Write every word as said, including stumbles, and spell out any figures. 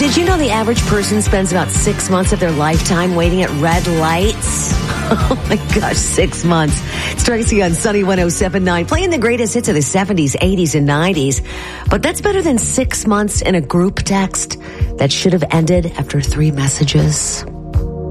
did you know the average person spends about six months of their lifetime waiting at red lights? Oh my gosh, six months. It's Tracy on Sunny one oh seven point nine, playing the greatest hits of the seventies, eighties, and nineties. But that's better than six months in a group text that should have ended after three messages.